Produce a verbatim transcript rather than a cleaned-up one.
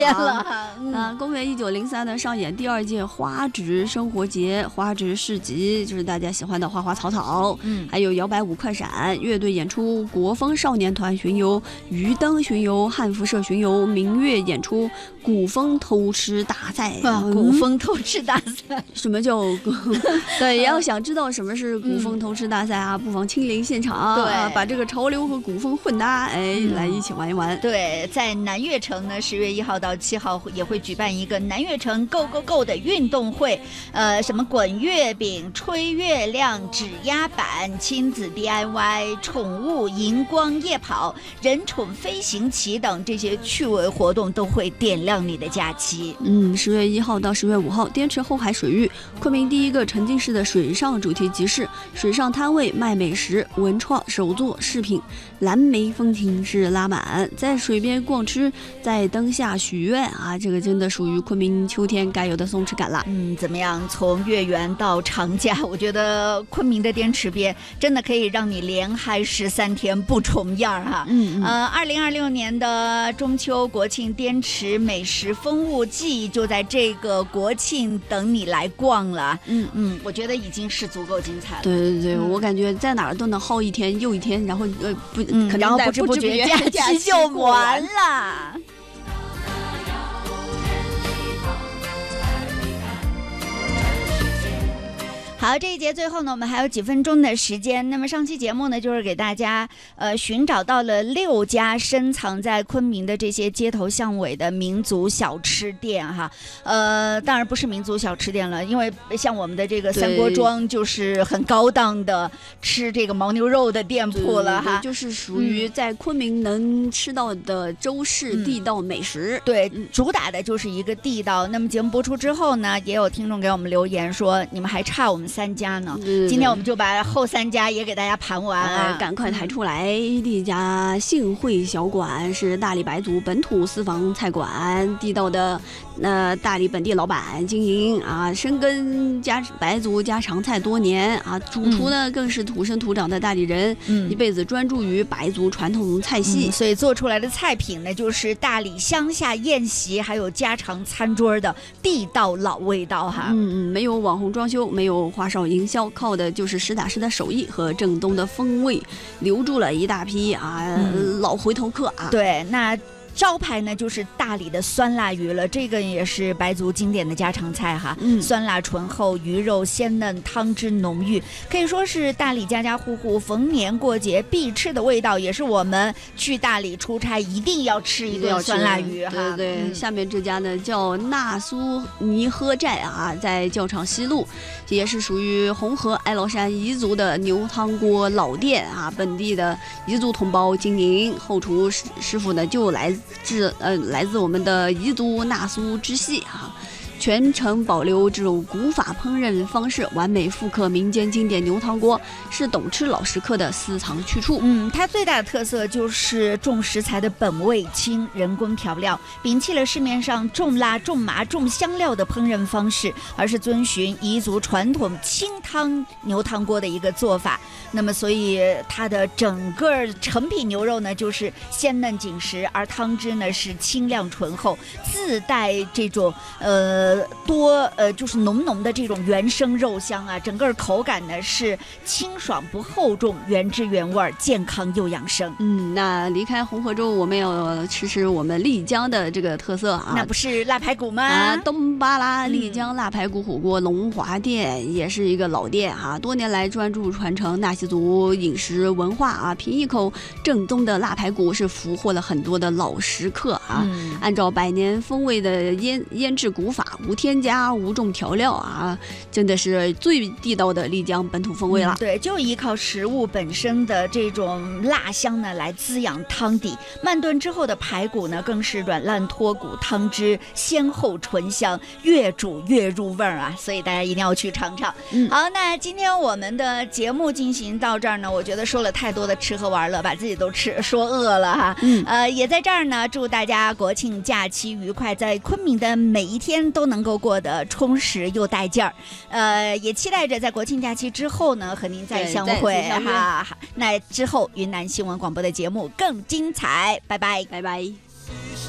了。嗯、 啊，公元一九零三呢，上演第二届花植生活节、花植市集，就是大家喜欢的花花草草，嗯，还有摇摆舞、快闪乐队演出、国风少年团巡游、鱼灯巡游、汉服社巡游、民乐演出、古风偷吃大赛。 啊，古风偷吃大赛， 什么叫古？对，要想知道什么是古风偷吃大赛啊，嗯、不妨亲临现场，对、啊，把这个潮流和古风混搭，哎，嗯、来一起玩一玩。 对，在南悦城呢，十月一号到七号也会举办一个南悦城 Go Go Go 的运动会，呃，什么滚月饼、吹月亮、指压板、亲子 D I Y、宠物荧光夜跑、人宠飞行棋等这些趣味活动都会点亮你的假期。 嗯，十月一号到十月五号，滇池后海水域，昆明第一个沉浸式的水上主题集市，水上摊位卖美食、文创、手作饰品，蓝莓风情是拉满，在水边逛吃，在灯下许愿啊，这个真的属于昆明秋天该有的松弛感了。 嗯，怎么样？从月圆到长假，我觉得昆明的滇池边真的可以让你连嗨十三天不重样哈。嗯, 嗯呃，二零二六年的中秋国庆滇池美食风物季就在这个国庆等你来逛了。嗯嗯，我觉得已经是足够精彩了。 对对对，嗯、我感觉在哪儿都能耗一天又一天，然后呃不， 嗯、 可能然后不知不觉假期就完了。好，这一节最后呢，我们还有几分钟的时间。那么上期节目呢，就是给大家呃寻找到了六家深藏在昆明的这些街头巷尾的民族小吃店哈。呃，当然不是民族小吃店了，因为像我们的这个三国庄就是很高档的吃这个牦牛肉的店铺了哈， 就是属于在昆明能吃到的周氏地道美食。 嗯、对，主打的就是一个地道。那么节目播出之后呢，也有听众给我们留言说，你们还差我们三家呢，对对对，今天我们就把后三家也给大家盘完啊， 呃、赶快抬出来。第一家幸会小馆是大理白族本土私房菜馆，地道的呃大理本地老板经营啊，深耕家白族家常菜多年啊，主厨呢、嗯、更是土生土长的大理人，嗯、一辈子专注于白族传统菜系， 嗯、所以做出来的菜品呢，就是大理乡下宴席还有家常餐桌的地道老味道哈。 嗯嗯，没有网红装修，没有花哨营销，靠的就是实打实的手艺和正宗的风味，留住了一大批啊、嗯、老回头客啊。 对，那招牌呢就是大理的酸辣鱼了，这个也是白族经典的家常菜哈。嗯，酸辣醇厚，鱼肉鲜嫩，汤汁浓郁，可以说是大理家家户户逢年过节必吃的味道，也是我们去大理出差一定要吃一顿酸辣鱼哈。 对对、嗯，下面这家呢叫纳苏尼呵寨啊，在教场西路，也是属于红河哀牢山彝族的牛汤锅老店啊，本地的彝族同胞经营，后厨师师傅呢就来自呃来自我们的彝族纳苏支系啊，全程保留这种古法烹饪方式，完美复刻民间经典牛汤锅，是懂吃老食客的私藏去处。 嗯，它最大的特色就是重食材的本味轻，人工调料，摒弃了市面上重辣、重麻、重香料的烹饪方式，而是遵循彝族传统清汤牛汤锅的一个做法。那么，所以它的整个成品牛肉呢，就是鲜嫩紧实，而汤汁呢是清亮醇厚，自带这种呃。多呃就是浓浓的这种原生肉香啊，整个口感呢是清爽不厚重，原汁原味，健康又养生。 嗯，那离开红河州，我们要吃吃我们丽江的这个特色啊， 那不是腊排骨吗？ 啊，东巴拉丽江腊排骨火锅龙华店、嗯、也是一个老店哈、啊，多年来专注传承纳西族饮食文化啊，凭一口正宗的腊排骨是俘获了很多的老食客啊。嗯、按照百年风味的腌腌制古法。无添加无重调料啊，真的是最地道的丽江本土风味了、 嗯、对，就依靠食物本身的这种辣香呢来滋养汤底，慢炖之后的排骨呢更是软烂脱骨，汤汁鲜厚醇香，越煮越入味儿啊，所以大家一定要去尝尝、嗯、好，那今天我们的节目进行到这儿呢，我觉得说了太多的吃喝玩乐，把自己都吃说饿了哈。嗯，呃，也在这儿呢祝大家国庆假期愉快，在昆明的每一天都能够过得充实又带劲儿，呃，也期待着在国庆假期之后呢和您再相会哈。那之后云南新闻广播的节目更精彩，拜拜， 拜拜。